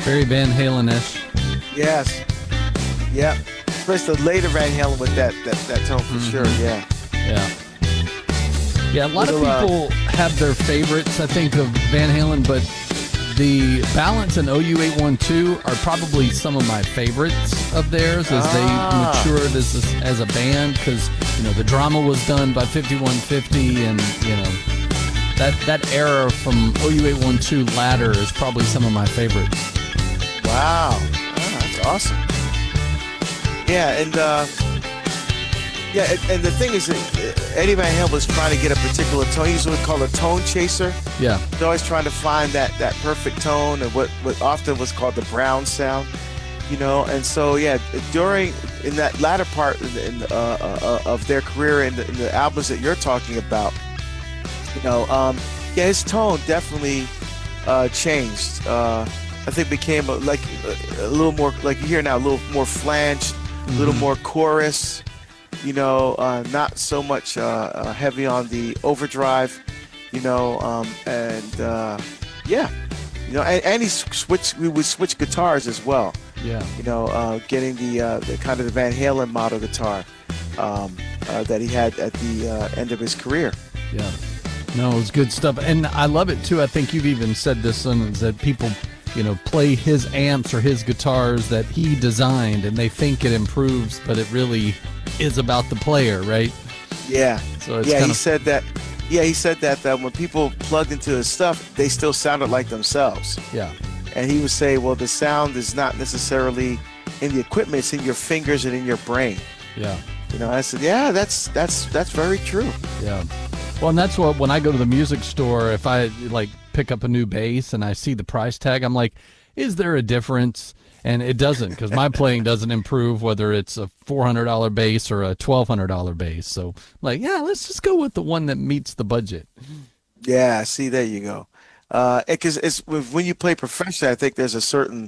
Very Van Halen-ish. Yes. Yep. Especially the later Van Halen with that tone for sure. Yeah. Yeah. Yeah, a lot of Little, people have their favorites, I think, of Van Halen, but the Balance and OU812 are probably some of my favorites of theirs as they matured as a band, because, the drama was done by 5150, and, that era from OU812 Ladder is probably some of my favorites. Wow. Oh, that's awesome. Yeah, and the thing is that Eddie Van Halen was trying to get a particular tone. He's what we call a tone chaser. Yeah. He's always trying to find that perfect tone and what often was called the Brown sound, And so, in that latter part of their career in the albums that you're talking about, his tone definitely changed. I think became a little more, like you hear now, a little more flanged, a little more chorus, not so much heavy on the overdrive, and we would switch guitars as well. Yeah. Getting the kind of the Van Halen model guitar that he had at the end of his career. Yeah. No, it was good stuff. And I love it too. I think you've even said this sentence that people play his amps or his guitars that he designed, and they think it improves, but it really is about the player, right? Yeah. So it's he said that. Yeah, he said that when people plugged into his stuff, they still sounded like themselves. Yeah. And he would say, well, the sound is not necessarily in the equipment; it's in your fingers and in your brain. Yeah. I said, yeah, that's very true. Yeah. Well, and that's what, when I go to the music store, if I pick up a new bass and I see the price tag, I'm like, is there a difference? And it doesn't, because my playing doesn't improve whether it's a $400 bass or a $1,200 bass. So, let's just go with the one that meets the budget. Yeah, see, there you go. Because when you play professionally, I think there's a certain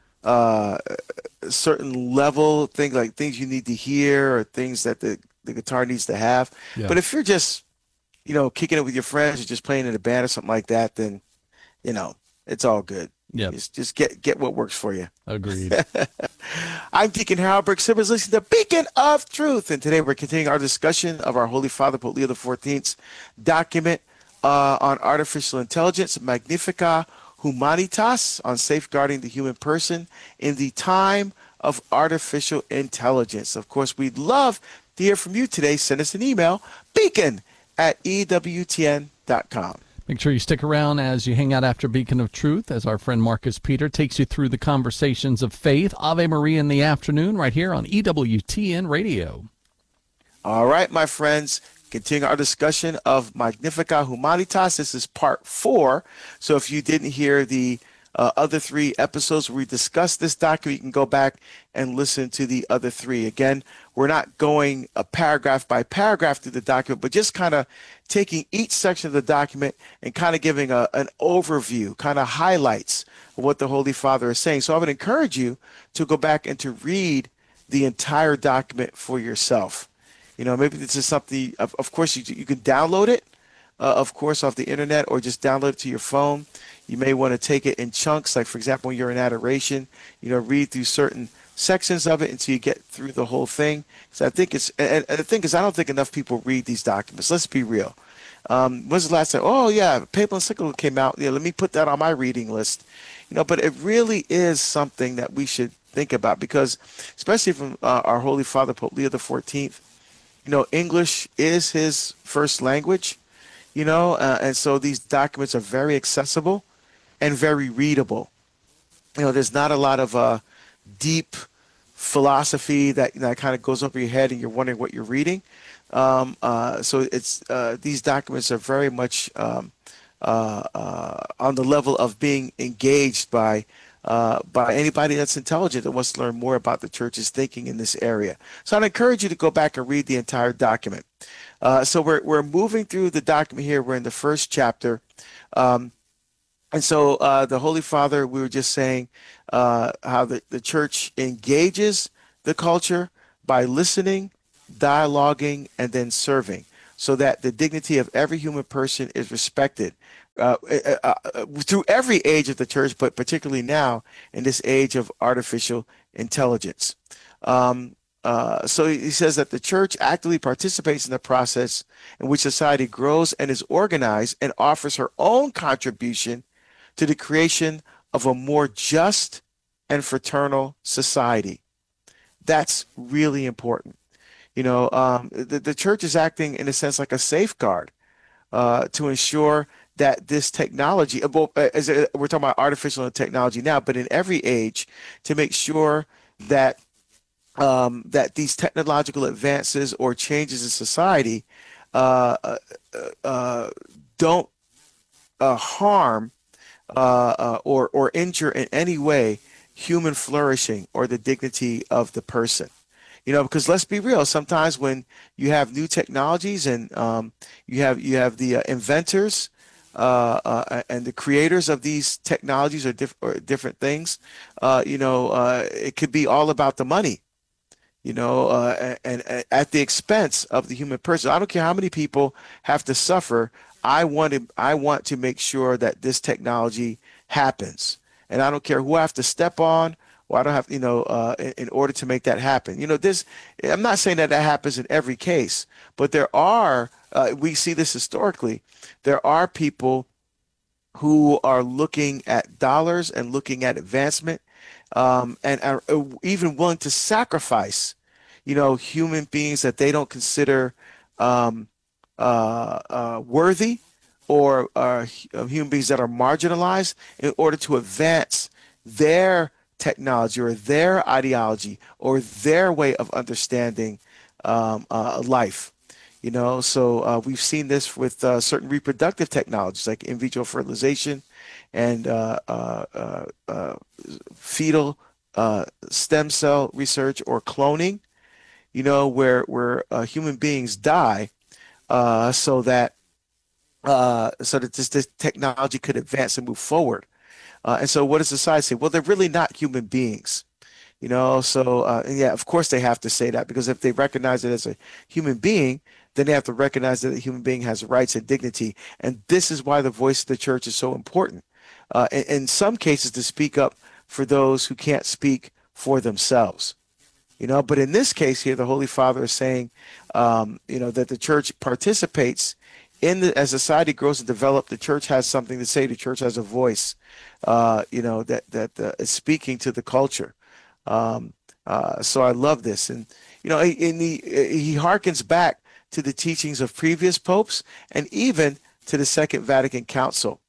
level things you need to hear or things that the guitar needs to have. Yeah. But if you're just kicking it with your friends or just playing in a band or something like that, then it's all good. Yeah. Just get what works for you. Agreed. I'm Deacon Harold Burke Simmons, listening to Beacon of Truth, and today we're continuing our discussion of our Holy Father Pope Leo XIV's document on artificial intelligence, Magnifica Humanitas, on safeguarding the human person in the time of artificial intelligence. Of course, we'd love to hear from you today. Send us an email, beacon@ewtn.com. Make sure you stick around as you hang out after Beacon of Truth, as our friend Marcus Peter takes you through the conversations of faith. Ave Maria in the afternoon, right here on EWTN Radio. All right, my friends, continue our discussion of Magnifica Humanitas. This is part 4. So if you didn't hear the other 3 episodes where we discussed this document, you can go back and listen to the other 3. Again, we're not going paragraph by paragraph through the document, but just kind of taking each section of the document and kind of giving an overview, kind of highlights of what the Holy Father is saying. So I would encourage you to go back and to read the entire document for yourself. Maybe this is something, of course, you can download it, of course, off the internet, or just download it to your phone. You may want to take it in chunks, like, for example, when you're in adoration, read through certain sections of it until you get through the whole thing. So I think and the thing is, I don't think enough people read these documents. Let's be real. When's the last time? Oh, yeah, Papal Encyclical came out. Yeah, let me put that on my reading list. But it really is something that we should think about, because especially from our Holy Father, Pope Leo XIV, English is his first language, and so these documents are very accessible and very readable. There's not a lot of deep philosophy that kind of goes over your head and you're wondering what you're reading. So it's these documents are very much on the level of being engaged by anybody that's intelligent that wants to learn more about the church's thinking in this area. So I'd encourage you to go back and read the entire document. So we're moving through the document here. We're in the first chapter. And so the Holy Father, we were just saying how the church engages the culture by listening, dialoguing, and then serving, so that the dignity of every human person is respected. through every age of the church, but particularly now in this age of artificial intelligence. So he says that the church actively participates in the process in which society grows and is organized and offers her own contribution to the creation of a more just and fraternal society. That's really important. The church is acting in a sense like a safeguard to ensure that this technology, we're talking about artificial technology now, but in every age, to make sure that that these technological advances or changes in society uh, uh, don't harm or injure in any way human flourishing or the dignity of the person. Because let's be real, sometimes when you have new technologies and you have the inventors and the creators of these technologies or different things, it could be all about the money, and at the expense of the human person. I don't care how many people have to suffer. I want to make sure that this technology happens, and I don't care who I have to step on, or I don't have, in order to make that happen. I'm not saying that happens in every case, but there are. We see this historically. There are people who are looking at dollars and looking at advancement, and are even willing to sacrifice, human beings that they don't consider um, worthy, or human beings that are marginalized, in order to advance their technology or their ideology or their way of understanding life. So we've seen this with certain reproductive technologies like in vitro fertilization and fetal stem cell research or cloning, where human beings die so that this technology could advance and move forward. And so what does society say? Well, they're really not human beings. And yeah, of course they have to say that, because if they recognize it as a human being, then they have to recognize that a human being has rights and dignity. And this is why the voice of the church is so important. In some cases, to speak up for those who can't speak for themselves. But in this case here, the Holy Father is saying, that the church participates as society grows and develops. The church has something to say. The church has a voice, that is speaking to the culture. So I love this, and he harkens back to the teachings of previous popes and even to the Second Vatican Council.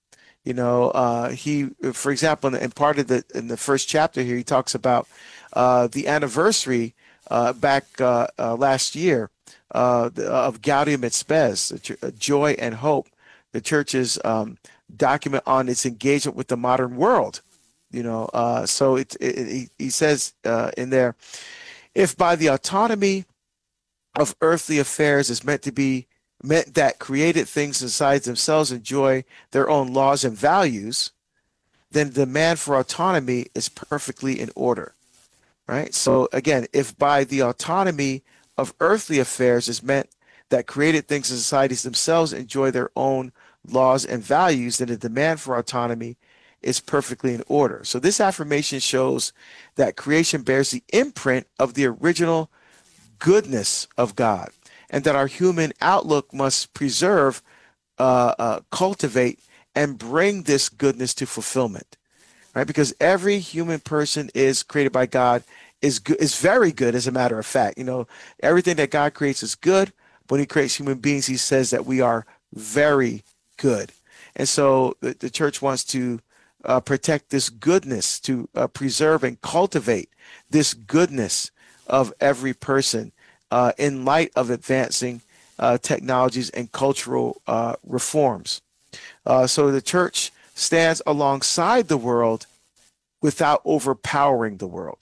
For example, in the first chapter here, he talks about the anniversary back last year of Gaudium et Spes, joy and hope, the church's document on its engagement with the modern world. So he says in there, if by the autonomy of earthly affairs is meant that created things and societies themselves enjoy their own laws and values, then the demand for autonomy is perfectly in order, right? So again, if by the autonomy of earthly affairs is meant that created things and societies themselves enjoy their own laws and values, then the demand for autonomy is perfectly in order. So this affirmation shows that creation bears the imprint of the original goodness of God, and that our human outlook must preserve, cultivate, and bring this goodness to fulfillment, right? Because every human person is created by God, is good, is very good. As a matter of fact, everything that God creates is good. When He creates human beings, He says that we are very good, and so the church wants to protect this goodness, to preserve and cultivate this goodness of every person in light of advancing technologies and cultural reforms. So the church stands alongside the world without overpowering the world.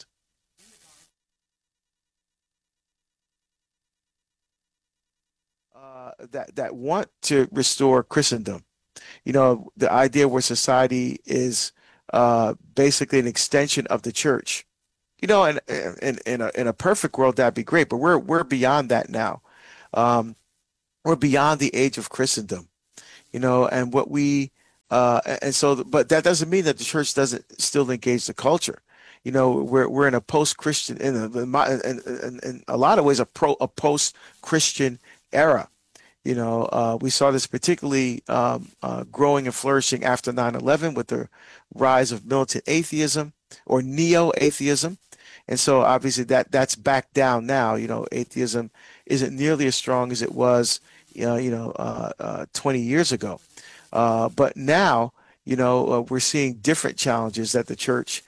That want to restore Christendom. The idea where society is basically an extension of the church. And in a perfect world, that'd be great, but we're beyond that now. We're beyond the age of Christendom, and what we And so, but that doesn't mean that the church doesn't still engage the culture. You know, we're in a post-Christian, in a lot of ways, a post-Christian era. You know, we saw this particularly growing and flourishing after 9/11 with the rise of militant atheism or neo-atheism. And so obviously that's back down now. You know, atheism isn't nearly as strong as it was, 20 years ago. But now, we're seeing different challenges that the church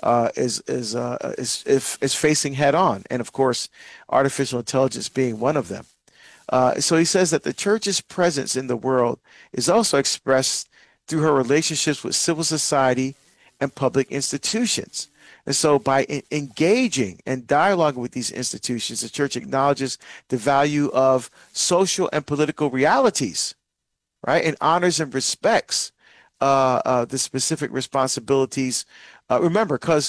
is facing head on, and of course, artificial intelligence being one of them. So he says that the church's presence in the world is also expressed through her relationships with civil society and public institutions. And so by engaging and dialoguing with these institutions, the church acknowledges the value of social and political realities, right? And honors and respects the specific responsibilities. Remember, because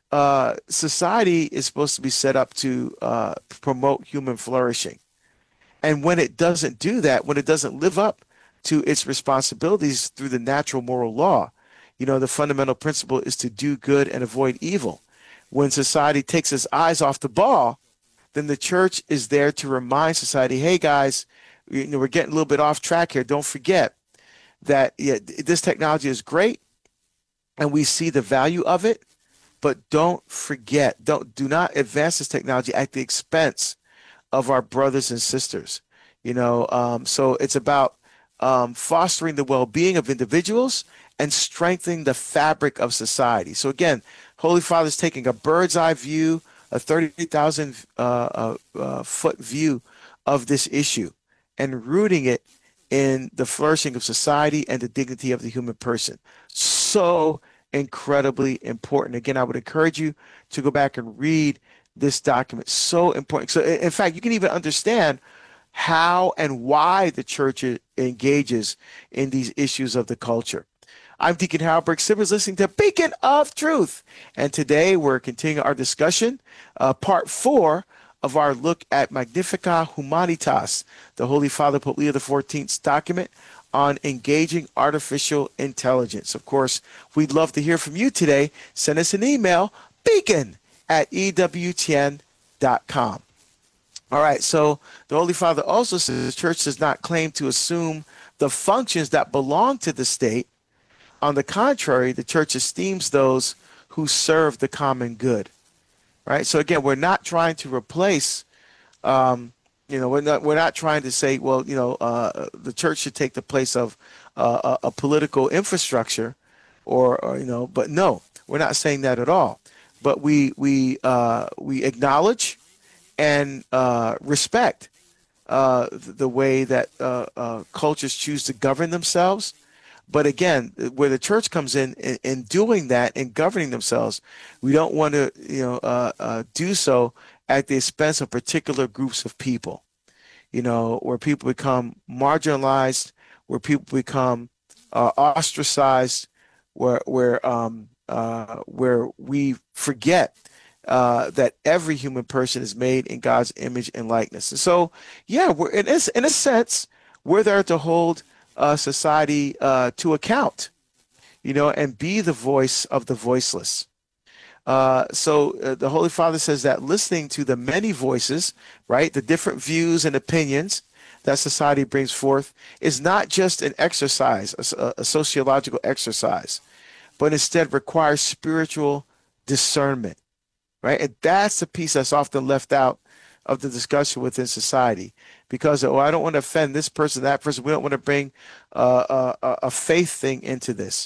society is supposed to be set up to promote human flourishing. And when it doesn't do that, when it doesn't live up to its responsibilities through the natural moral law, the fundamental principle is to do good and avoid evil. When society takes its eyes off the ball, then the church is there to remind society, hey guys, we're getting a little bit off track here. Don't forget that this technology is great and we see the value of it, but don't forget, do not advance this technology at the expense of our brothers and sisters. So it's about fostering the well-being of individuals and strengthening the fabric of society. So again, Holy Father is taking a bird's eye view, a 30,000 foot view of this issue and rooting it in the flourishing of society and the dignity of the human person. So incredibly important. Again, I would encourage you to go back and read this document. So important. So in fact, you can even understand how and why the church engages in these issues of the culture. I'm Deacon Harold Burke Sivers, listening to Beacon of Truth. And today we're continuing our discussion, part 4 of our look at Magnificat Humanitas, the Holy Father Pope Leo XIV's document on engaging artificial intelligence. Of course, we'd love to hear from you today. Send us an email, beacon@ewtn.com. All right, so the Holy Father also says the church does not claim to assume the functions that belong to the state. On the contrary, the church esteems those who serve the common good. Right? So again, we're not trying to replace, we're not trying to say, well, the church should take the place of a political infrastructure, but no, we're not saying that at all. But we acknowledge and respect the way that cultures choose to govern themselves. But again, where the church comes in doing that and governing themselves, we don't want to do so at the expense of particular groups of people. Where people become marginalized, where people become ostracized, where we forget that every human person is made in God's image and likeness. And so, we're in a sense, we're there to hold society to account, and be the voice of the voiceless. So the Holy Father says that listening to the many voices, right, the different views and opinions that society brings forth is not just an exercise, a sociological exercise, but instead requires spiritual discernment, right? And that's the piece that's often left out of the discussion within society, because I don't want to offend this person, that person. We don't want to bring a faith thing into this,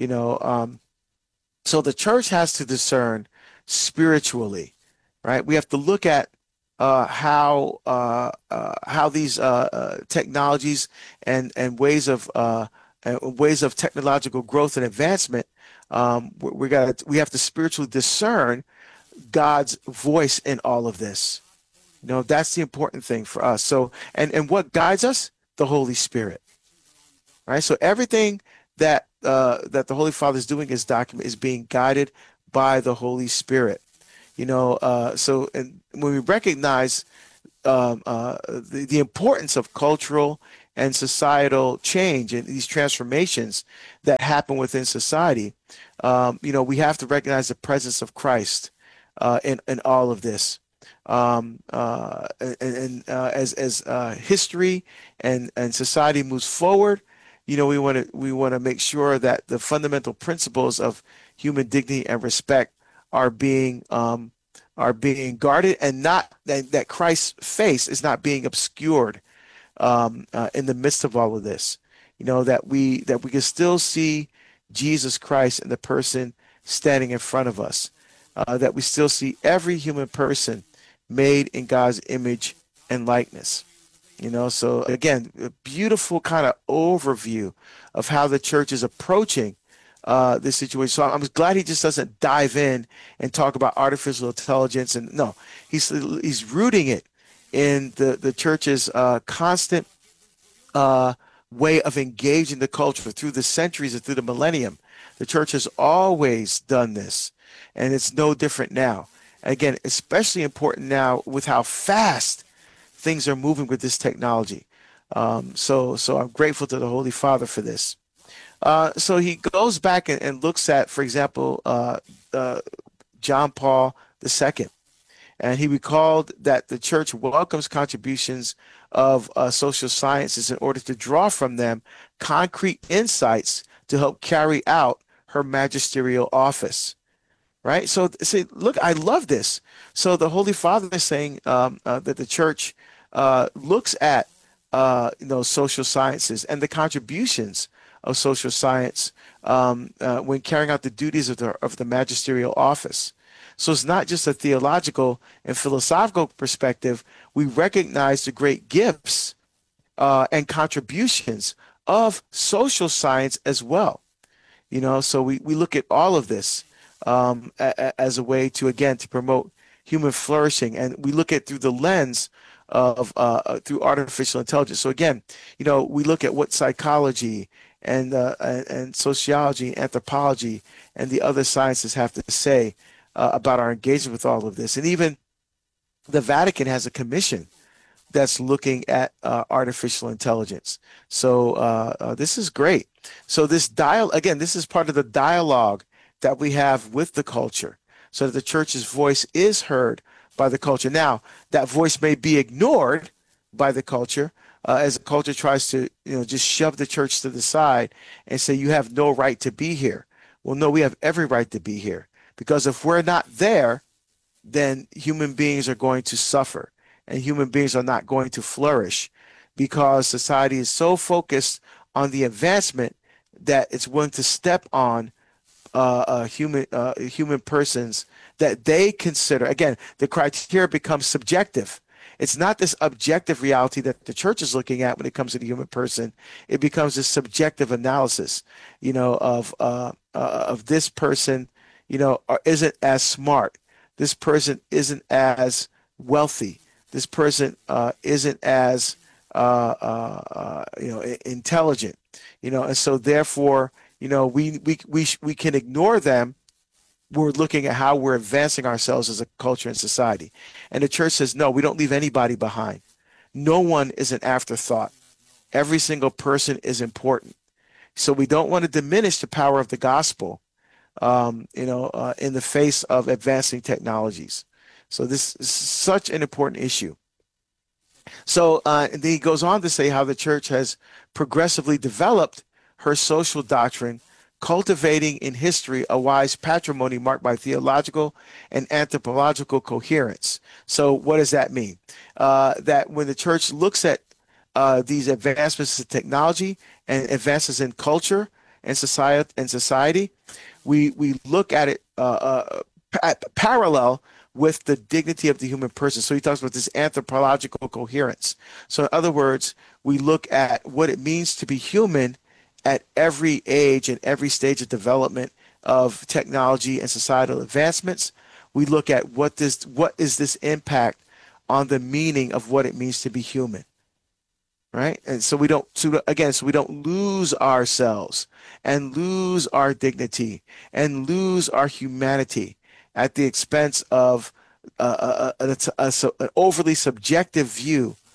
So the church has to discern spiritually, right? We have to look at how these technologies and ways of technological growth and advancement. We have to spiritually discern God's voice in all of this. That's the important thing for us. So, and what guides us? The Holy Spirit, right? So everything that the Holy Father is doing in his document is being guided by the Holy Spirit. So, and when we recognize the importance of cultural and societal change and these transformations that happen within society, we have to recognize the presence of Christ in all of this. As history and society moves forward, we want to make sure that the fundamental principles of human dignity and respect are being guarded, and not that Christ's face is not being obscured in the midst of all of this. That we can still see Jesus Christ in the person standing in front of us. That we still see every human person made in God's image and likeness. So again, a beautiful kind of overview of how the church is approaching this situation. So I'm glad he just doesn't dive in and talk about artificial intelligence. And no, he's rooting it in the church's constant way of engaging the culture through the centuries and through the millennium. The church has always done this, and it's no different now. Again, especially important now with how fast things are moving with this technology. So I'm grateful to the Holy Father for this. So he goes back and looks at, for example, John Paul II, and he recalled that the church welcomes contributions of social sciences in order to draw from them concrete insights to help carry out her magisterial office. Right? So say, look, I love this. So the Holy Father is saying that the church looks at social sciences and the contributions of social science when carrying out the duties of the magisterial office. So it's not just a theological and philosophical perspective. We recognize the great gifts and contributions of social science as well. So we look at all of this as a way to, again, to promote human flourishing, and we look at through the lens of through artificial intelligence. So again, we look at what psychology and sociology, anthropology, and the other sciences have to say about our engagement with all of this. And even the Vatican has a commission that's looking at artificial intelligence. So this is great. So this is part of the dialogue that we have with the culture, so that the church's voice is heard by the culture. Now, that voice may be ignored by the culture as the culture tries to, just shove the church to the side and say, you have no right to be here. Well, no, we have every right to be here, because if we're not there, then human beings are going to suffer, and human beings are not going to flourish, because society is so focused on the advancement that it's willing to step on human persons that they consider. Again, the criteria becomes subjective. It's not this objective reality that the church is looking at when it comes to the human person. It becomes this subjective analysis, of this person, isn't as smart. This person isn't as wealthy. This person isn't as intelligent. And so therefore, we can ignore them. We're looking at how we're advancing ourselves as a culture and society. And the church says, no, we don't leave anybody behind. No one is an afterthought. Every single person is important. So we don't want to diminish the power of the gospel, in the face of advancing technologies. So this is such an important issue. So and then he goes on to say how the church has progressively developed her social doctrine, cultivating in history a wise patrimony marked by theological and anthropological coherence. So what does that mean? That when the church looks at these advancements in technology and advances in culture and society, we look at it parallel with the dignity of the human person. So he talks about this anthropological coherence. So in other words, we look at what it means to be human at every age and every stage of development of technology and societal advancements. We look at what is this impact on the meaning of what it means to be human, right? And so we don't lose ourselves and lose our dignity and lose our humanity at the expense of an overly subjective view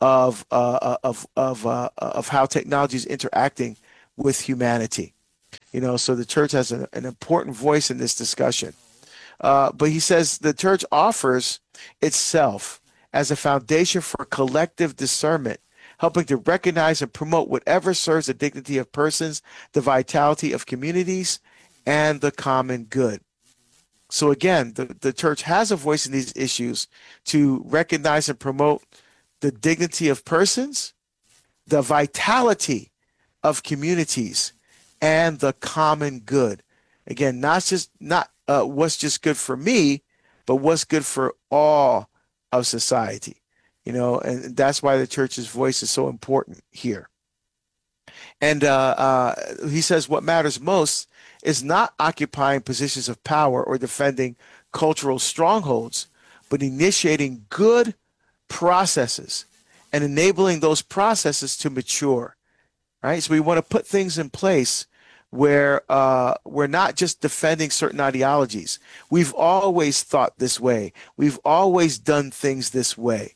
of how technology is interacting with humanity. So the church has an important voice in this discussion. But he says the church offers itself as a foundation for collective discernment, helping to recognize and promote whatever serves the dignity of persons, the vitality of communities, and the common good. So again, the church has a voice in these issues to recognize and promote the dignity of persons, the vitality of communities, and the common good. Again, not what's just good for me, but what's good for all of society. And that's why the church's voice is so important here. And he says what matters most is not occupying positions of power or defending cultural strongholds, but initiating good processes and enabling those processes to mature. Right? So we want to put things in place where we're not just defending certain ideologies. We've always thought this way. We've always done things this way.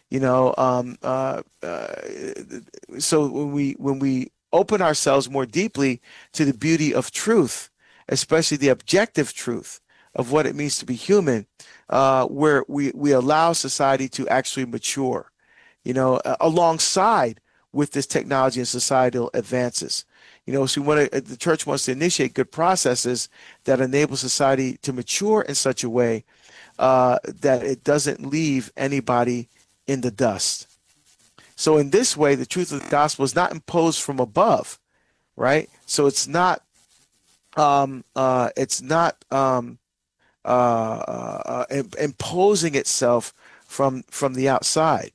So when we open ourselves more deeply to the beauty of truth, especially the objective truth of what it means to be human, where we allow society to actually mature, alongside with this technology and societal advances. So the church wants to initiate good processes that enable society to mature in such a way that it doesn't leave anybody in the dust. So in this way, the truth of the gospel is not imposed from above, right? So it's not imposing itself from the outside.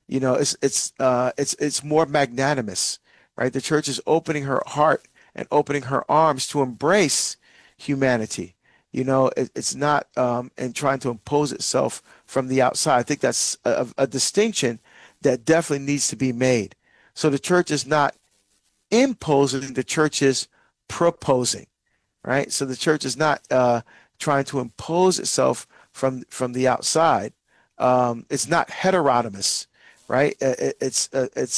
It's more magnanimous, right? The church is opening her heart and opening her arms to embrace humanity. It's not and trying to impose itself from the outside. I think that's a distinction that definitely needs to be made. So the church is not imposing, the church is proposing, right? So the church is not trying to impose itself from the outside. It's not heteronomous, right? It's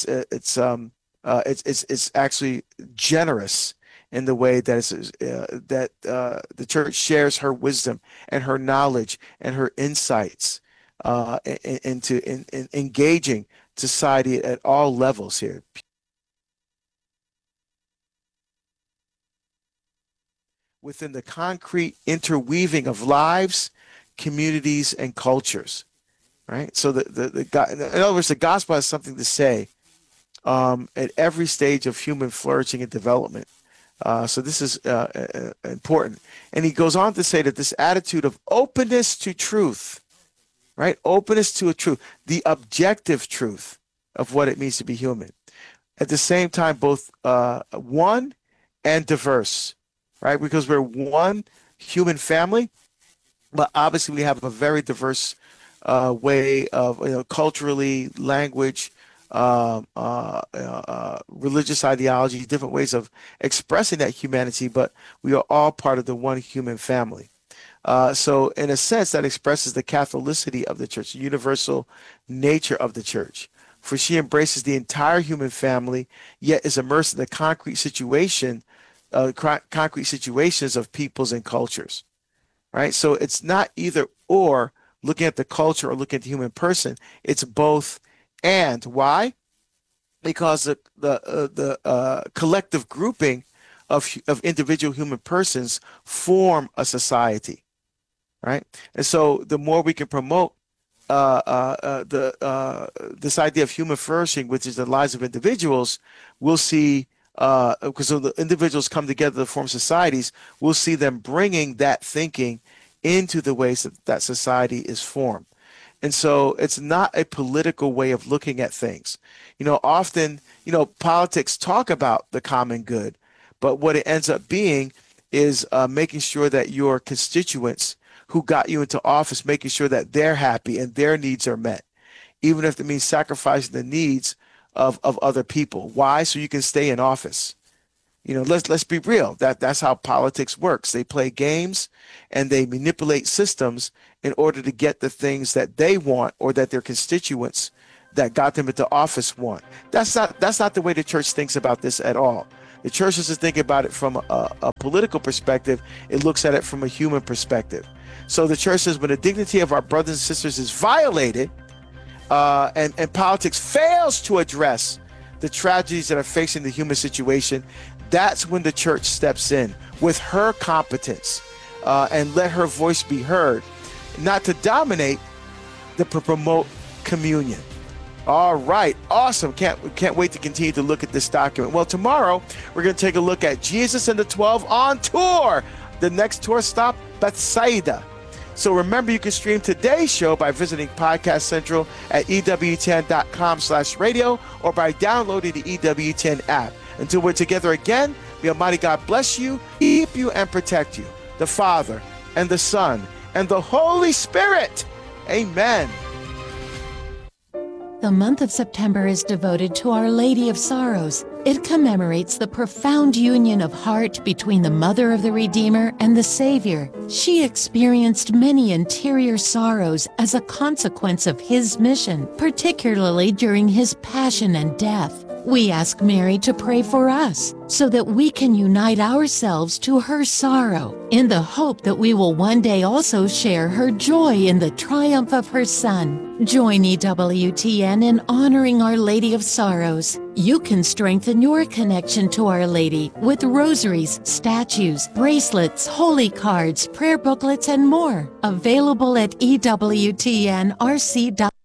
actually generous in the way that the church shares her wisdom and her knowledge and her insights into engaging society at all levels here. Within the concrete interweaving of lives, communities, and cultures, right? So in other words, the gospel has something to say at every stage of human flourishing and development. So this is important. And he goes on to say that this attitude of openness to truth, right? Openness to a truth, the objective truth of what it means to be human. At the same time, both one and diverse, right? Because we're one human family, but obviously we have a very diverse way of, culturally, language, religious ideology, different ways of expressing that humanity, but we are all part of the one human family. So in a sense, that expresses the Catholicity of the church, the universal nature of the church. For she embraces the entire human family, yet is immersed in the concrete situations of peoples and cultures. Right? So it's not either or, looking at the culture or looking at the human person. It's both and. Why? Because the collective grouping of individual human persons form a society, right? And so the more we can promote this idea of human flourishing, which is the lives of individuals, we'll see, because the individuals come together to form societies, we'll see them bringing that thinking into the ways that society is formed. And so it's not a political way of looking at things. Often, politics talk about the common good, but what it ends up being is making sure that your constituents who got you into office, making sure that they're happy and their needs are met, even if it means sacrificing the needs of other people. Why? So you can stay in office. Let's be real. That's how politics works. They play games and they manipulate systems in order to get the things that they want or that their constituents that got them into office won. That's not the way the church thinks about this at all. The church doesn't think about it from a political perspective. It looks at it from a human perspective. So the church says when the dignity of our brothers and sisters is violated, and politics fails to address the tragedies that are facing the human situation, that's when the church steps in with her competence and let her voice be heard, not to dominate, but to promote communion. All right, awesome. Can't wait to continue to look at this document. Well, tomorrow we're going to take a look at Jesus and the 12 on tour. The next tour stop, Bethsaida. So remember, you can stream today's show by visiting Podcast Central at EWTN.com/radio or by downloading the EWTN app. Until we're together again, may Almighty God bless you, keep you, and protect you. The Father and the Son and the Holy Spirit. Amen. The month of September is devoted to Our Lady of Sorrows. It commemorates the profound union of heart between the Mother of the Redeemer and the Savior. She experienced many interior sorrows as a consequence of His mission, particularly during His passion and death. We ask Mary to pray for us so that we can unite ourselves to her sorrow in the hope that we will one day also share her joy in the triumph of her Son. Join EWTN in honoring Our Lady of Sorrows. You can strengthen your connection to Our Lady with rosaries, statues, bracelets, holy cards, prayer booklets, and more. Available at EWTNRC.com.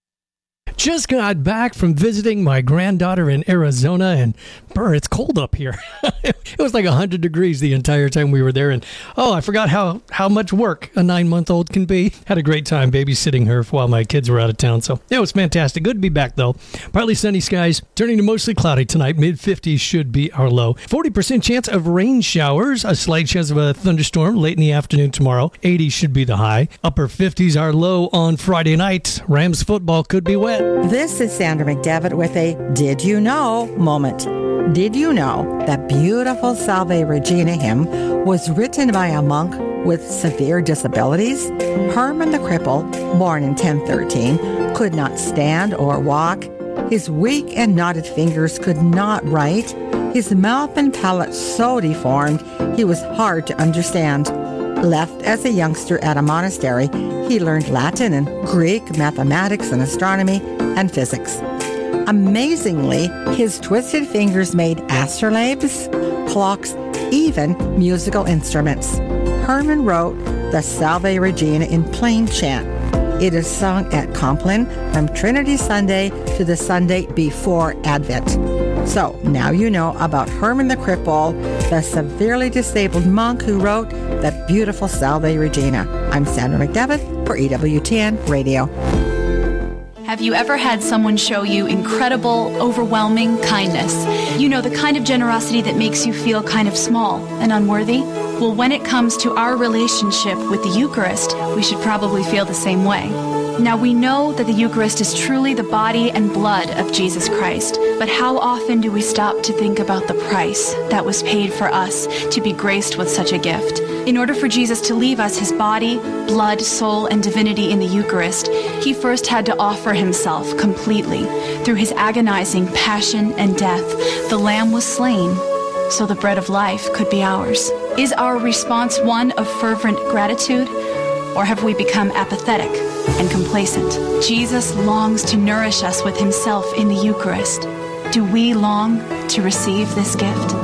Just got back from visiting my granddaughter in Arizona, and brr, it's cold up here. It was like 100 degrees the entire time we were there, and I forgot how much work a 9-month-old can be. Had a great time babysitting her while my kids were out of town, so it was fantastic. Good to be back, though. Partly sunny skies, turning to mostly cloudy tonight. Mid-50s should be our low. 40% chance of rain showers, a slight chance of a thunderstorm late in the afternoon tomorrow. 80 should be the high. Upper 50s are low on Friday night. Rams football could be wet. This is Sandra McDevitt with a Did You Know moment. Did you know that beautiful Salve Regina hymn was written by a monk with severe disabilities? Herman the Cripple, born in 1013, could not stand or walk. His weak and knotted fingers could not write. His mouth and palate so deformed, he was hard to understand. Left as a youngster at a monastery, he learned Latin and Greek, mathematics and astronomy, and physics. Amazingly, his twisted fingers made astrolabes, clocks, even musical instruments. Herman wrote the Salve Regina in plain chant. It is sung at Compline from Trinity Sunday to the Sunday before Advent. So now you know about Herman the Cripple, the severely disabled monk who wrote that beautiful Salve Regina. I'm Sandra McDevitt for EWTN Radio. Have you ever had someone show you incredible, overwhelming kindness? You know, the kind of generosity that makes you feel kind of small and unworthy? Well, when it comes to our relationship with the Eucharist, we should probably feel the same way. Now, we know that the Eucharist is truly the body and blood of Jesus Christ, but how often do we stop to think about the price that was paid for us to be graced with such a gift? In order for Jesus to leave us his body, blood, soul, and divinity in the Eucharist, he first had to offer himself completely. Through his agonizing passion and death, the Lamb was slain so the bread of life could be ours. Is our response one of fervent gratitude, or have we become apathetic and complacent? Jesus longs to nourish us with himself in the Eucharist. Do we long to receive this gift?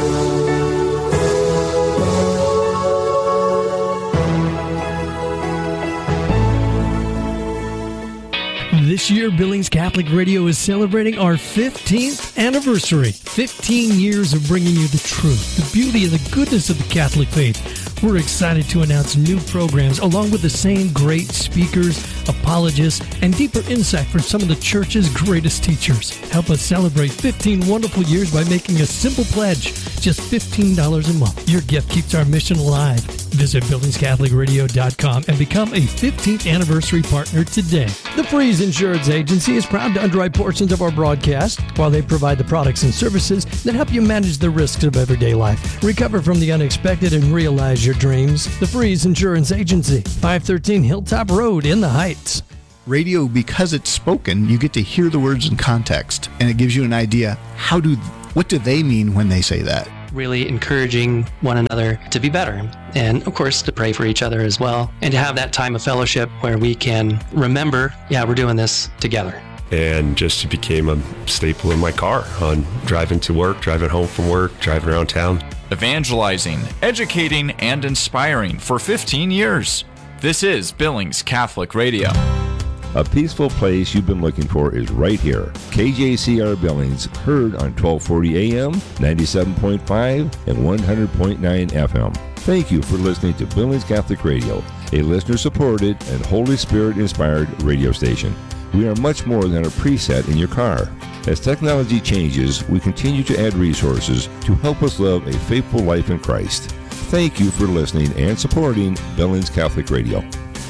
This year, Billings Catholic Radio is celebrating our 15th anniversary. 15 years of bringing you the truth, the beauty, and the goodness of the Catholic faith. We're excited to announce new programs along with the same great speakers, apologists, and deeper insight from some of the Church's greatest teachers. Help us celebrate 15 wonderful years by making a simple pledge, just $15 a month. Your gift keeps our mission alive. Visit BillingsCatholicRadio.com and become a 15th anniversary partner today. The Freeze Insurance Agency is proud to underwrite portions of our broadcast while they provide the products and services that help you manage the risks of everyday life. Recover from the unexpected and realize your dreams. The Freeze Insurance Agency, 513 Hilltop Road in the Heights. Radio, because it's spoken, you get to hear the words in context, and it gives you an idea what do they mean when they say that. Really encouraging one another to be better, and of course to pray for each other as well, and to have that time of fellowship where we can remember, we're doing this together. And just became a staple in my car on driving to work, driving home from work, driving around town. Evangelizing, educating, and inspiring for 15 years. This is Billings Catholic Radio. A peaceful place you've been looking for is right here. KJCR Billings, heard on 1240 AM, 97.5, and 100.9 FM. Thank you for listening to Billings Catholic Radio, a listener-supported and Holy Spirit-inspired radio station. We are much more than a preset in your car. As technology changes, we continue to add resources to help us live a faithful life in Christ. Thank you for listening and supporting Billings Catholic Radio.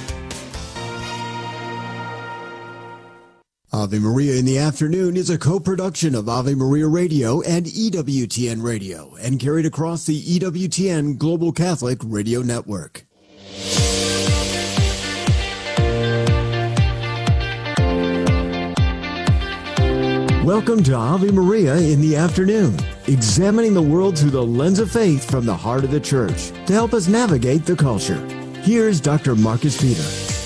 Ave Maria in the Afternoon is a co-production of Ave Maria Radio and EWTN Radio and carried across the EWTN Global Catholic Radio Network. Welcome to Ave Maria in the Afternoon, examining the world through the lens of faith from the heart of the Church to help us navigate the culture. Here's Dr. Marcus Peter.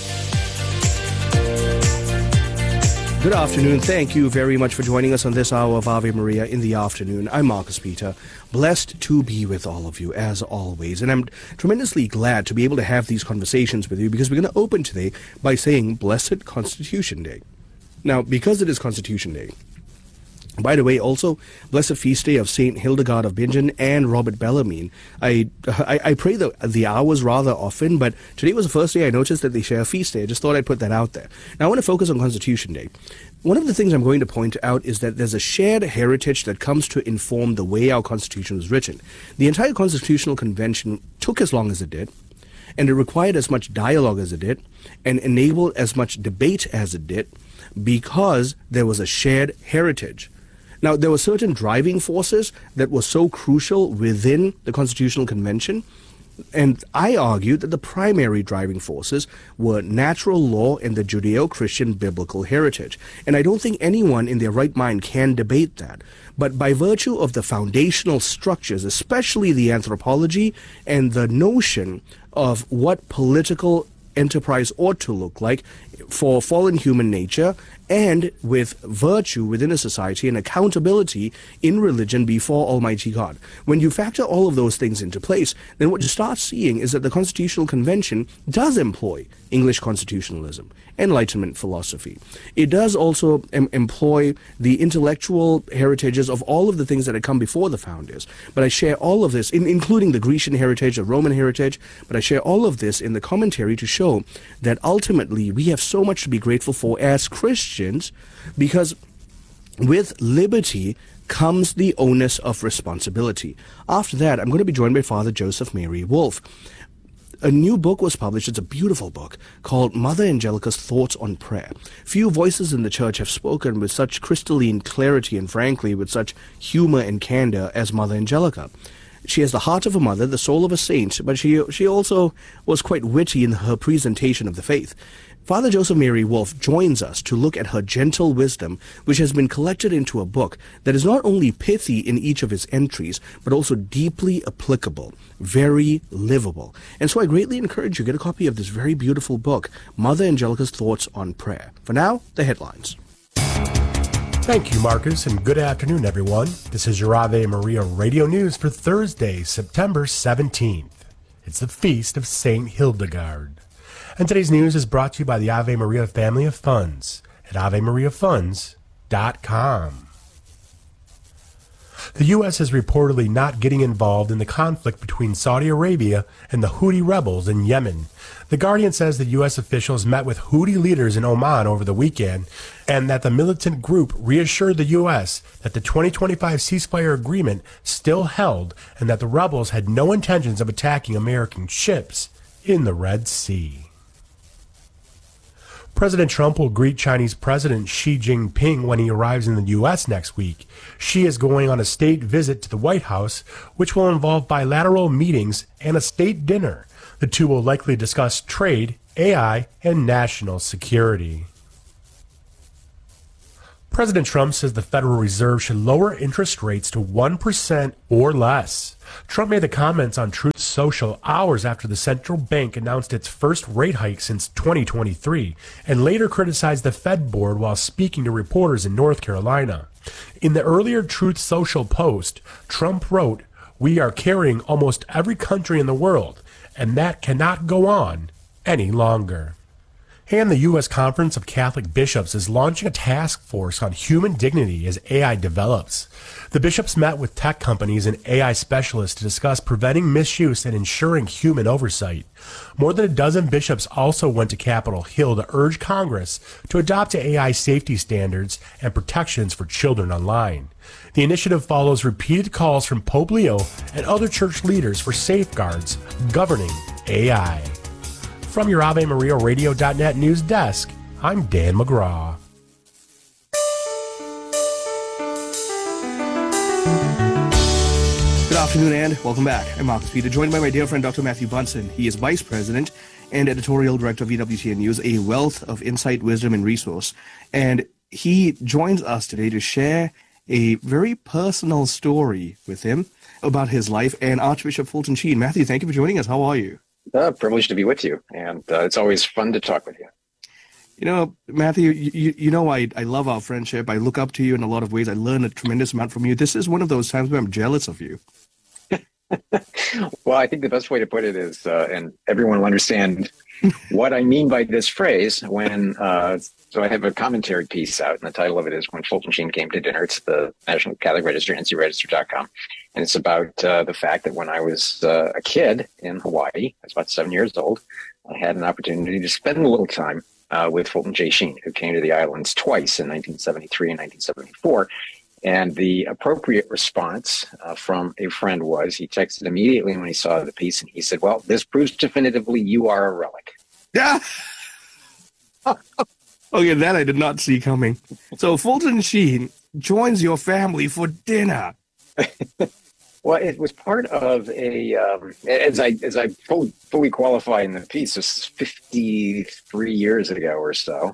Good afternoon. Thank you very much for joining us on this hour of Ave Maria in the Afternoon. I'm Marcus Peter, blessed to be with all of you as always. And I'm tremendously glad to be able to have these conversations with you because we're going to open today by saying Blessed Constitution Day. Now, because it is Constitution Day, by the way, also, blessed feast day of Saint Hildegard of Bingen and Robert Bellarmine. I pray the hours rather often, but today was the first day I noticed that they share a feast day. I just thought I'd put that out there. Now, I want to focus on Constitution Day. One of the things I'm going to point out is that there's a shared heritage that comes to inform the way our Constitution was written. The entire Constitutional Convention took as long as it did, and it required as much dialogue as it did, and enabled as much debate as it did, because there was a shared heritage. Now, there were certain driving forces that were so crucial within the Constitutional Convention, and I argue that the primary driving forces were natural law and the Judeo-Christian biblical heritage. And I don't think anyone in their right mind can debate that. But by virtue of the foundational structures, especially the anthropology and the notion of what political enterprise ought to look like for fallen human nature, and with virtue within a society and accountability in religion before Almighty God. When you factor all of those things into place, then what you start seeing is that the Constitutional Convention does employ English constitutionalism, Enlightenment philosophy. It does also employ the intellectual heritages of all of the things that had come before the founders. But I share all of this, including the Grecian heritage, the Roman heritage, but I share all of this in the commentary to show that ultimately we have so much to be grateful for as Christians, because with liberty comes the onus of responsibility. After that, I'm going to be joined by Father Joseph Mary Wolf. A new book was published. It's a beautiful book called Mother Angelica's Thoughts on Prayer. Few voices in the church have spoken with such crystalline clarity and frankly with such humor and candor as Mother Angelica. She has the heart of a mother, the soul of a saint, but she also was quite witty in her presentation of the faith. Father Joseph Mary Wolf joins us to look at her gentle wisdom, which has been collected into a book that is not only pithy in each of its entries, but also deeply applicable, very livable. And so I greatly encourage you to get a copy of this very beautiful book, Mother Angelica's Thoughts on Prayer. For now, the headlines. Thank you, Marcus, and good afternoon, everyone. This is your Ave Maria Radio News for Thursday, September 17th. It's the Feast of Saint Hildegard. And today's news is brought to you by the Ave Maria Family of Funds at AveMariaFunds.com. The U.S. is reportedly not getting involved in the conflict between Saudi Arabia and the Houthi rebels in Yemen. The Guardian says that U.S. officials met with Houthi leaders in Oman over the weekend, and that the militant group reassured the U.S. that the 2025 ceasefire agreement still held and that the rebels had no intentions of attacking American ships in the Red Sea. President Trump will greet Chinese President Xi Jinping when he arrives in the U.S. next week. Xi is going on a state visit to the White House, which will involve bilateral meetings and a state dinner. The two will likely discuss trade, AI, and national security. President Trump says the Federal Reserve should lower interest rates to 1% or less. Trump made the comments on Truth Social hours after the central bank announced its first rate hike since 2023 and later criticized the Fed board while speaking to reporters in North Carolina. In the earlier Truth Social post, Trump wrote, "We are carrying almost every country in the world, and that cannot go on any longer." And the U.S. Conference of Catholic Bishops is launching a task force on human dignity as AI develops. The bishops met with tech companies and AI specialists to discuss preventing misuse and ensuring human oversight. More than a dozen bishops also went to Capitol Hill to urge Congress to adopt AI safety standards and protections for children online. The initiative follows repeated calls from Pope Leo and other church leaders for safeguards governing AI. From your AveMariaRadio.net news desk, I'm Dan McGraw. Good afternoon and welcome back. I'm Marcus Peter, joined by my dear friend Dr. Matthew Bunson. He is Vice President and Editorial Director of EWTN News, a wealth of insight, wisdom, and resource. And he joins us today to share a very personal story with him about his life and Archbishop Fulton Sheen. Matthew, thank you for joining us. How are you? Privileged to be with you, and it's always fun to talk with you. You know, Matthew, you know I love our friendship. I look up to you in a lot of ways. I learn a tremendous amount from you. This is one of those times where I'm jealous of you. Well, I think the best way to put it is, and everyone will understand what I mean by this phrase, when, so I have a commentary piece out, and the title of it is When Fulton Sheen Came to Dinner. It's the National Catholic Register, ncregister.com. And it's about the fact that when I was a kid in Hawaii, I was about 7 years old, I had an opportunity to spend a little time with Fulton J. Sheen, who came to the islands twice in 1973 and 1974. And the appropriate response from a friend was, he texted immediately when he saw the piece, and he said, "Well, this proves definitively you are a relic." Yeah. Okay, that I did not see coming. So Fulton Sheen joins your family for dinner. Well, it was part of a, as I fully qualify in the piece, this is 53 years ago or so.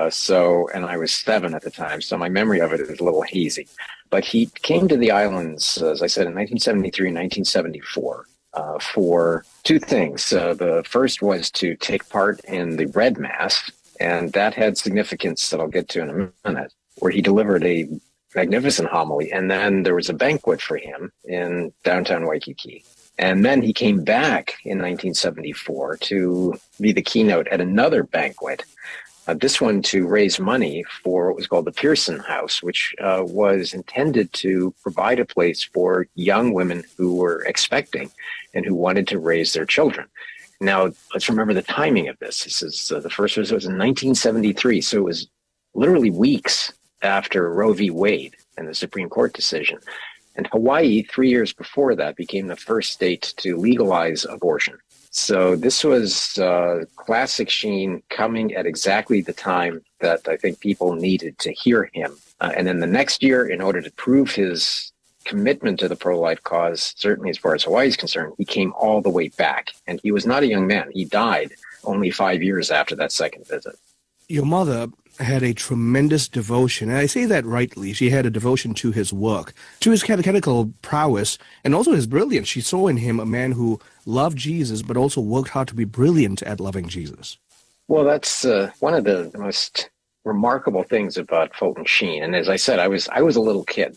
And I was 7 at the time, so my memory of it is a little hazy. But he came to the islands, as I said, in 1973 and 1974 for two things. The first was to take part in the Red Mass, and that had significance that I'll get to in a minute, where he delivered a magnificent homily, and then there was a banquet for him in downtown Waikiki. And then he came back in 1974 to be the keynote at another banquet, this one to raise money for what was called the Pearson House, which was intended to provide a place for young women who were expecting and who wanted to raise their children. Now, let's remember the timing of this. This is the first visit was in 1973, so it was literally weeks after Roe v. Wade and the Supreme Court decision. And Hawaii, 3 years before that, became the first state to legalize abortion. So this was classic Sheen coming at exactly the time that I think people needed to hear him. And then the next year, in order to prove his commitment to the pro-life cause, certainly as far as Hawaii is concerned, he came all the way back. And he was not a young man. He died only 5 years after that second visit. Your mother had a tremendous devotion, and I say that rightly. She had a devotion to his work, to his catechetical prowess, and also his brilliance. She saw in him a man who loved Jesus, but also worked hard to be brilliant at loving Jesus. Well, that's one of the most remarkable things about Fulton Sheen. And as I said, I was a little kid.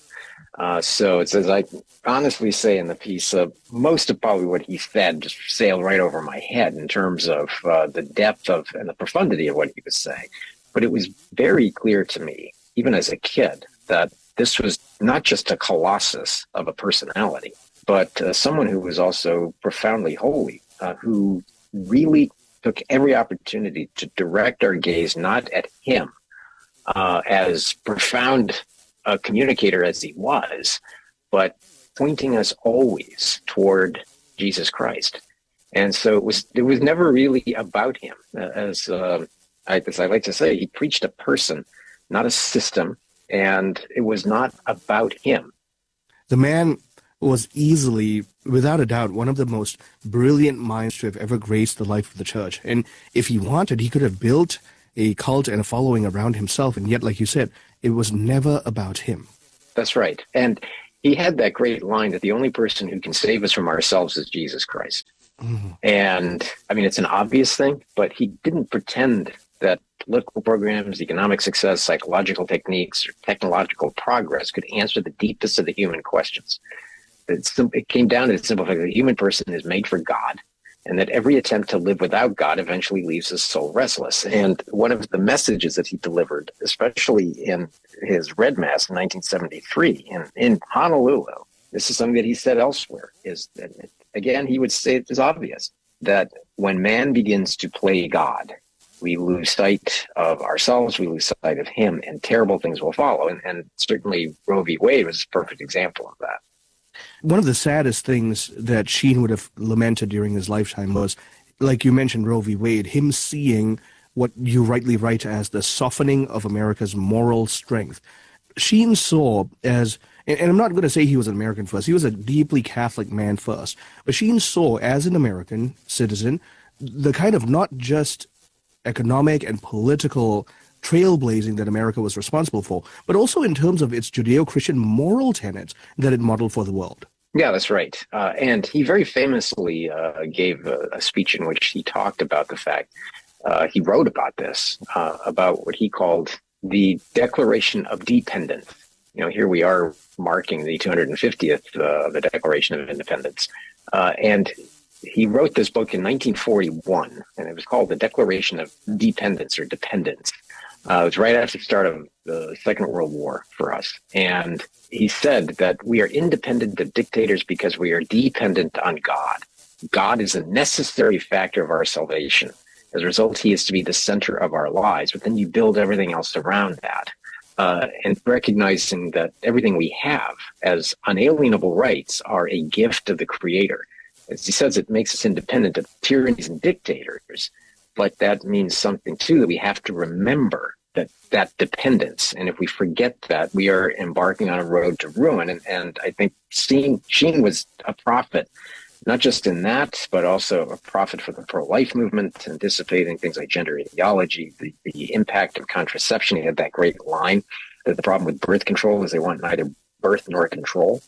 So it's, as I honestly say in the piece, most of probably what he said just sailed right over my head in terms of the depth of and the profundity of what he was saying. But it was very clear to me, even as a kid, that this was not just a colossus of a personality, but someone who was also profoundly holy, who really took every opportunity to direct our gaze not at him as profound a communicator as he was, but pointing us always toward Jesus Christ. And so it was never really about him. As I like to say, he preached a person, not a system, and it was not about him. The man was easily, without a doubt, one of the most brilliant minds to have ever graced the life of the church. And if he wanted, he could have built a cult and a following around himself. And yet, like you said, it was never about him. That's right. And he had that great line that the only person who can save us from ourselves is Jesus Christ. Mm-hmm. And I mean, it's an obvious thing, but he didn't pretend that political programs, economic success, psychological techniques, or technological progress could answer the deepest of the human questions. It came down to the simple fact that the human person is made for God, and that every attempt to live without God eventually leaves his soul restless. And one of the messages that he delivered, especially in his Red Mass in 1973 in Honolulu, this is something that he said elsewhere, is that, again, he would say it is obvious that when man begins to play God, we lose sight of ourselves, we lose sight of him, and terrible things will follow. And certainly Roe v. Wade was a perfect example of that. One of the saddest things that Sheen would have lamented during his lifetime was, like you mentioned, Roe v. Wade, him seeing what you rightly write as the softening of America's moral strength. Sheen saw as, and I'm not going to say he was an American first, he was a deeply Catholic man first, but Sheen saw as an American citizen the kind of not just economic and political trailblazing that America was responsible for, but also in terms of its Judeo-Christian moral tenets that it modeled for the world. Yeah, that's right. And he very famously gave a speech in which he talked about the fact, he wrote about this, about what he called the Declaration of Dependence. You know, here we are marking the 250th of the Declaration of Independence. And he wrote this book in 1941, and it was called the Declaration of Dependence or Dependence. It was right after the start of the Second World War for us. And he said that we are independent of dictators because we are dependent on God. God is a necessary factor of our salvation. As a result, he is to be the center of our lives, but then you build everything else around that. And recognizing that everything we have as unalienable rights are a gift of the Creator. As he says, it makes us independent of tyrannies and dictators, but that means something, too, that we have to remember that dependence. And if we forget that, we are embarking on a road to ruin. And I think Sheen was a prophet, not just in that, but also a prophet for the pro-life movement, anticipating things like gender ideology, the impact of contraception. He had that great line that the problem with birth control is they want neither birth nor control,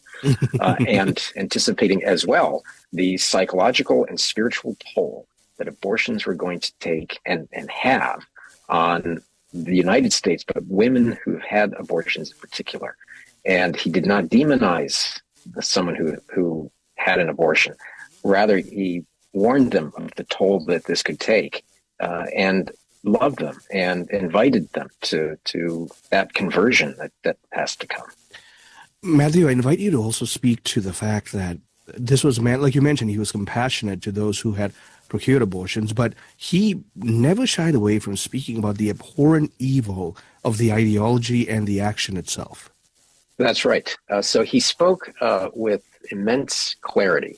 and anticipating as well the psychological and spiritual toll that abortions were going to take and have on the United States, but women who've had abortions in particular. And he did not demonize someone who had an abortion. Rather, he warned them of the toll that this could take, and loved them and invited them to that conversion that has to come. Matthew, I invite you to also speak to the fact that this was a man, like you mentioned, he was compassionate to those who had procured abortions, but he never shied away from speaking about the abhorrent evil of the ideology and the action itself. That's right. So he spoke with immense clarity.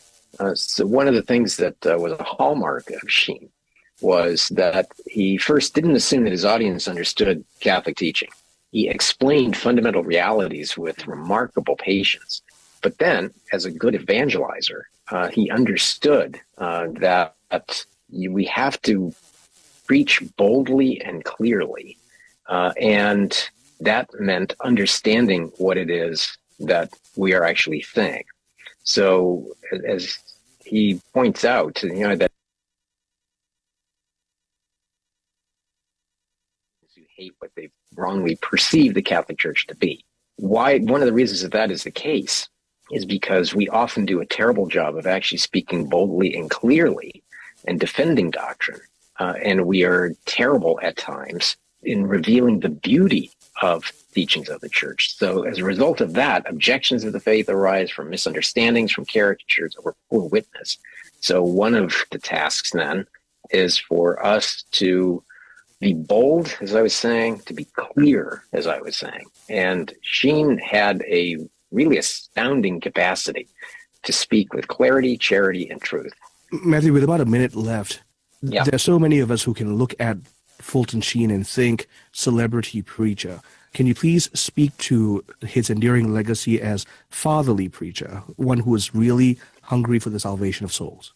So one of the things that was a hallmark of Sheen was that he first didn't assume that his audience understood Catholic teaching. He explained fundamental realities with remarkable patience. But then, as a good evangelizer, he understood that we have to preach boldly and clearly. And that meant understanding what it is that we are actually saying. So as he points out, that who hate what they wrongly perceive the Catholic Church to be. One of the reasons that is the case is because we often do a terrible job of actually speaking boldly and clearly and defending doctrine. And we are terrible at times in revealing the beauty of teachings of the church. So as a result of that, objections of the faith arise from misunderstandings, from caricatures, or poor witness. So one of the tasks then is for us to be bold, as I was saying, to be clear, as I was saying. And Sheen had a really astounding capacity to speak with clarity, charity, and truth. Matthew, with about a minute left, there are so many of us who can look at Fulton Sheen and think celebrity preacher. Can you please speak to his enduring legacy as fatherly preacher, one who is really hungry for the salvation of souls?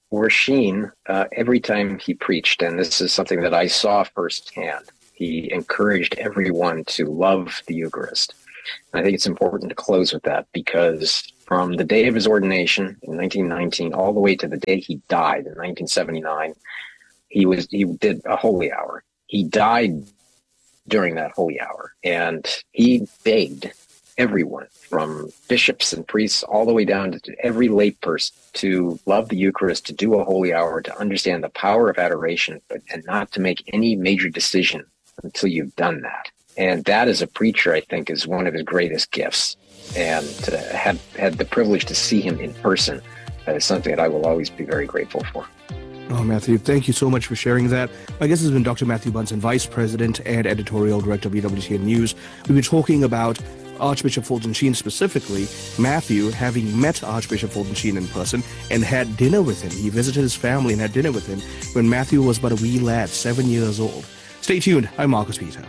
Sheen, every time he preached, and this is something that I saw firsthand, he encouraged everyone to love the Eucharist. And I think it's important to close with that, because from the day of his ordination in 1919 all the way to the day he died in 1979, he did a holy hour. He died during that holy hour, and he begged everyone, from bishops and priests all the way down to every layperson, to love the Eucharist, to do a holy hour, to understand the power of adoration, and not to make any major decision until you've done that. And that, as a preacher, I think is one of his greatest gifts. And to have had the privilege to see him in person, that is something that I will always be very grateful for. Oh, Matthew, thank you so much for sharing that. My guest has been Dr. Matthew Bunson, Vice President and Editorial Director of EWTN News. We've been talking about Archbishop Fulton Sheen specifically. Matthew, having met Archbishop Fulton Sheen in person and had dinner with him. He visited his family and had dinner with him when Matthew was but a wee lad, 7 years old. Stay tuned. I'm Marcus Peter.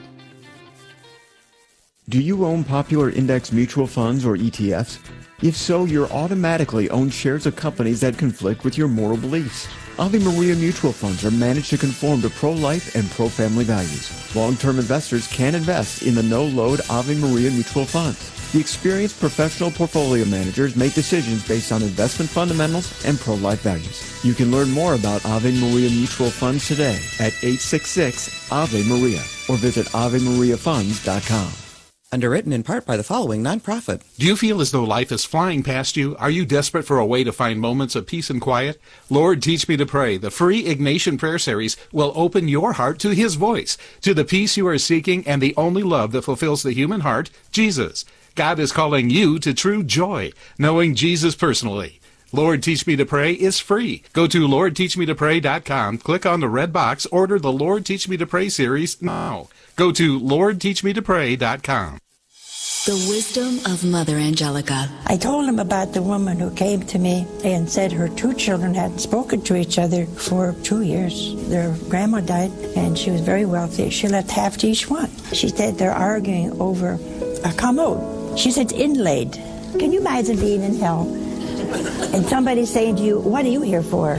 Do you own popular index mutual funds or ETFs? If so, you're automatically owned shares of companies that conflict with your moral beliefs. Ave Maria mutual funds are managed to conform to pro-life and pro-family values. Long-term investors can invest in the no-load Ave Maria mutual funds. The experienced professional portfolio managers make decisions based on investment fundamentals and pro-life values. You can learn more about Ave Maria mutual funds today at 866-AVE-MARIA or visit AveMariaFunds.com. Underwritten in part by the following nonprofit. Do you feel as though life is flying past you? Are you desperate for a way to find moments of peace and quiet? Lord, Teach Me to Pray, the free Ignatian prayer series, will open your heart to His voice, to the peace you are seeking and the only love that fulfills the human heart, Jesus. God is calling you to true joy, knowing Jesus personally. Lord, Teach Me to Pray is free. Go to LordTeachMeToPray.com, click on the red box, order the Lord, Teach Me to Pray series now. Go to LordTeachMeToPray.com. The wisdom of Mother Angelica. I told him about the woman who came to me and said her two children hadn't spoken to each other for 2 years. Their grandma died, and she was very wealthy. She left half to each one. She said they're arguing over a commode. She said it's inlaid. Can you imagine being in hell and somebody saying to you, "What are you here for?"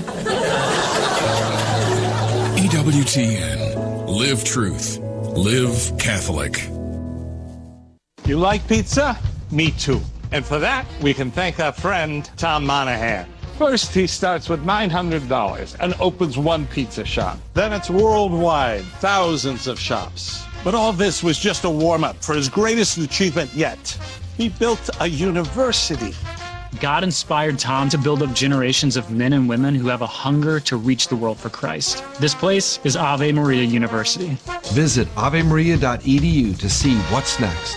EWTN. Live truth. Live Catholic. You like pizza? Me too. And for that, we can thank our friend, Tom Monahan. First, he starts with $900 and opens one pizza shop. Then it's worldwide, thousands of shops. But all this was just a warm-up for his greatest achievement yet. He built a university. God inspired Tom to build up generations of men and women who have a hunger to reach the world for Christ. This place is Ave Maria University. Visit avemaria.edu to see what's next.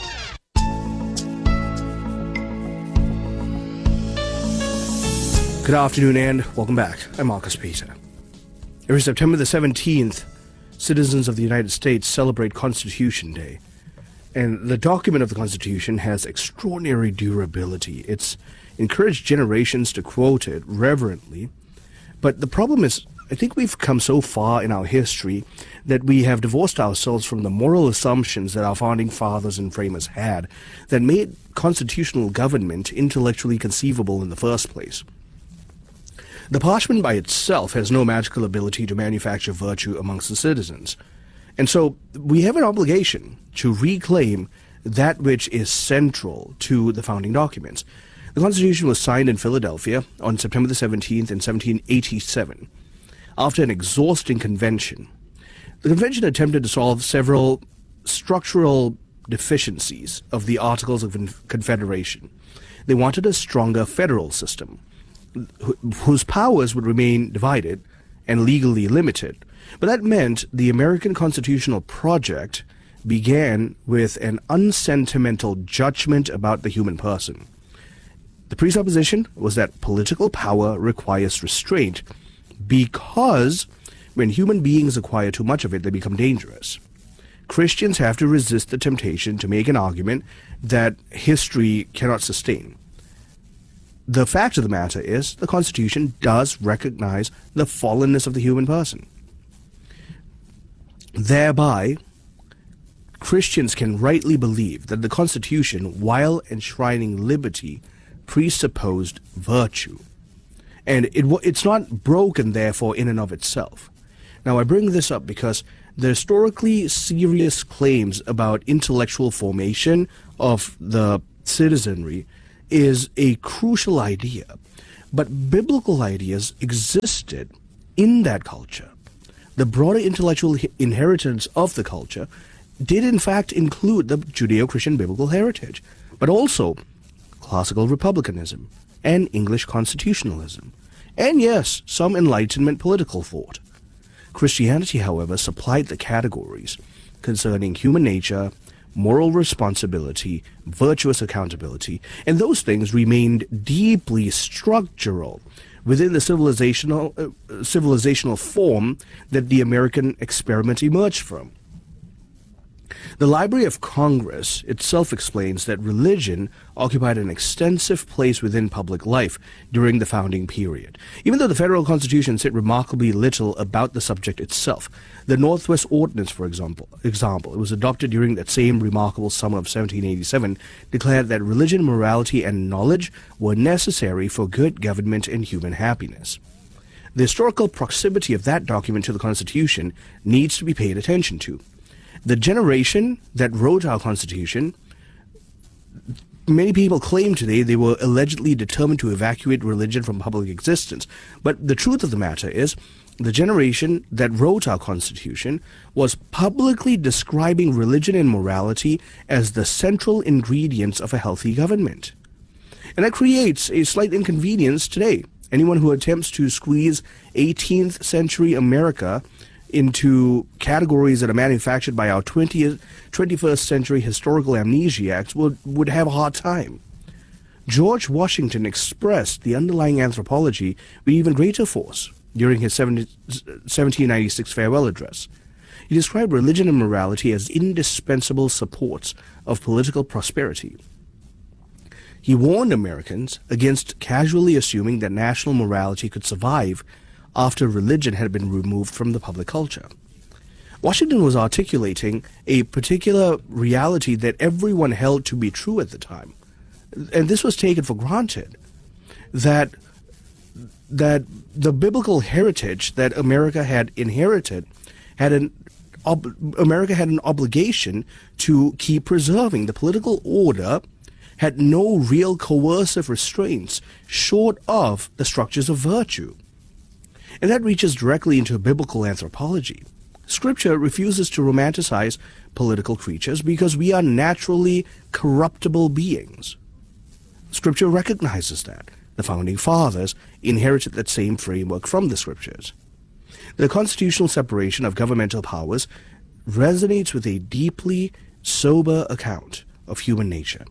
Good afternoon and welcome back. I'm Marcus Peter. Every September the 17th, citizens of the United States celebrate Constitution Day. And the document of the Constitution has extraordinary durability. It's encouraged generations to quote it reverently. But the problem is, I think we've come so far in our history that we have divorced ourselves from the moral assumptions that our founding fathers and framers had that made constitutional government intellectually conceivable in the first place. The parchment by itself has no magical ability to manufacture virtue amongst the citizens. And so we have an obligation to reclaim that which is central to the founding documents. The Constitution was signed in Philadelphia on September the 17th in 1787. After an exhausting convention, the convention attempted to solve several structural deficiencies of the Articles of Confederation. They wanted a stronger federal system, whose powers would remain divided and legally limited. But that meant the American constitutional project began with an unsentimental judgment about the human person. The presupposition was that political power requires restraint because when human beings acquire too much of it, they become dangerous. Christians have to resist the temptation to make an argument that history cannot sustain. The fact of the matter is, the Constitution does recognize the fallenness of the human person. Thereby, Christians can rightly believe that the Constitution, while enshrining liberty, presupposed virtue. And it's not broken, therefore, in and of itself. Now, I bring this up because the historically serious claims about intellectual formation of the citizenry is a crucial idea. But biblical ideas existed in that culture. The broader intellectual inheritance of the culture did in fact include the Judeo-Christian biblical heritage, but also classical republicanism and English constitutionalism, and yes, some Enlightenment political thought. Christianity, however, supplied the categories concerning human nature, moral responsibility, virtuous accountability, and those things remained deeply structural within the civilizational form that the American experiment emerged from. The Library of Congress itself explains that religion occupied an extensive place within public life during the founding period. Even though the federal Constitution said remarkably little about the subject itself, the Northwest Ordinance, for example, it was adopted during that same remarkable summer of 1787, declared that religion, morality, and knowledge were necessary for good government and human happiness. The historical proximity of that document to the Constitution needs to be paid attention to. The generation that wrote our Constitution, many people claim today they were allegedly determined to evacuate religion from public existence. But the truth of the matter is, the generation that wrote our Constitution was publicly describing religion and morality as the central ingredients of a healthy government. And that creates a slight inconvenience today. Anyone who attempts to squeeze 18th century America into categories that are manufactured by our 21st century historical amnesiacs would have a hard time. George Washington expressed the underlying anthropology with even greater force during his 1796 farewell address. He described religion and morality as indispensable supports of political prosperity. He warned Americans against casually assuming that national morality could survive after religion had been removed from the public culture. Washington was articulating a particular reality that everyone held to be true at the time. And this was taken for granted, that the biblical heritage that America had inherited America had an obligation to keep preserving. The political order had no real coercive restraints short of the structures of virtue. And that reaches directly into biblical anthropology. Scripture refuses to romanticize political creatures because we are naturally corruptible beings. Scripture recognizes that. The founding fathers inherited that same framework from the Scriptures. The constitutional separation of governmental powers resonates with a deeply sober account of human nature.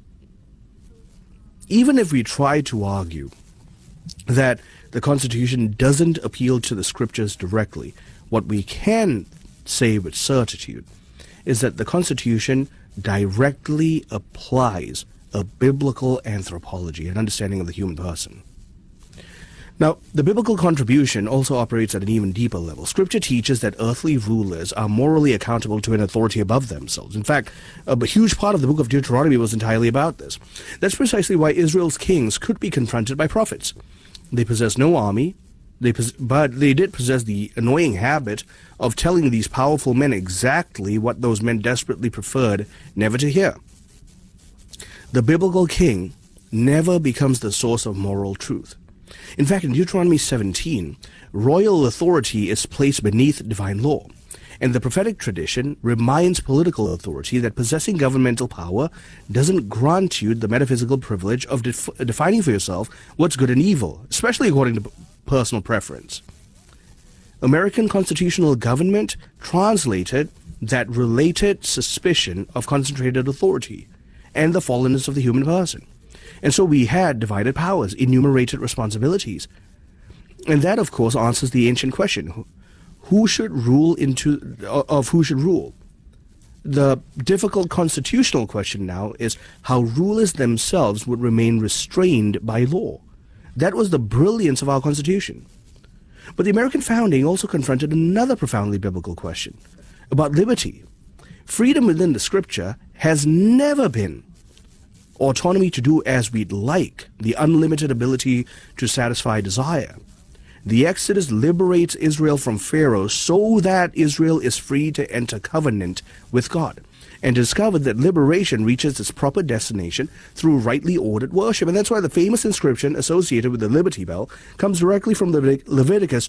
Even if we try to argue that the Constitution doesn't appeal to the Scriptures directly, what we can say with certitude is that the Constitution directly applies a biblical anthropology, an understanding of the human person. Now, the biblical contribution also operates at an even deeper level. Scripture teaches that earthly rulers are morally accountable to an authority above themselves. In fact, a huge part of the book of Deuteronomy was entirely about this. That's precisely why Israel's kings could be confronted by prophets. They possessed no army, but they did possess the annoying habit of telling these powerful men exactly what those men desperately preferred never to hear. The biblical king never becomes the source of moral truth. In fact, in Deuteronomy 17, royal authority is placed beneath divine law, and the prophetic tradition reminds political authority that possessing governmental power doesn't grant you the metaphysical privilege of defining for yourself what's good and evil, especially according to personal preference. American constitutional government translated that related suspicion of concentrated authority and the fallenness of the human person. And so we had divided powers, enumerated responsibilities. And that, of course, answers the ancient question, who should rule? The difficult constitutional question now is how rulers themselves would remain restrained by law. That was the brilliance of our Constitution. But the American founding also confronted another profoundly biblical question about liberty. Freedom within the Scripture has never been autonomy to do as we'd like, the unlimited ability to satisfy desire. The Exodus liberates Israel from Pharaoh so that Israel is free to enter covenant with God, and discover that liberation reaches its proper destination through rightly ordered worship. And that's why the famous inscription associated with the Liberty Bell comes directly from Leviticus